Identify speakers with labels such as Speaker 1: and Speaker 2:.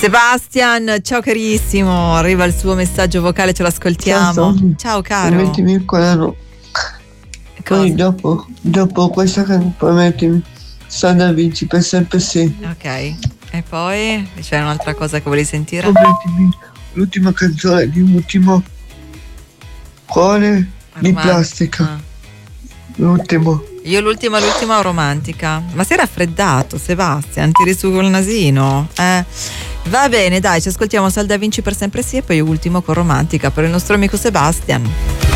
Speaker 1: Sebastian, ciao carissimo, arriva il suo messaggio vocale, ce l'ascoltiamo. Ciao caro.
Speaker 2: Mettimi il quadro. Poi dopo questa canzone mettimi San Da Vinci per sempre sì.
Speaker 1: Ok, e poi c'è un'altra cosa che volevi sentire?
Speaker 2: Mettimi l'ultima canzone di Ultimo Cuore di Plastica. L'ultimo.
Speaker 1: Io l'ultima romantica. Ma sei raffreddato, Sebastian? Tiri su col nasino? Va bene, dai, ci ascoltiamo San Da Vinci per sempre sì e poi ultimo con romantica per il nostro amico Sebastian.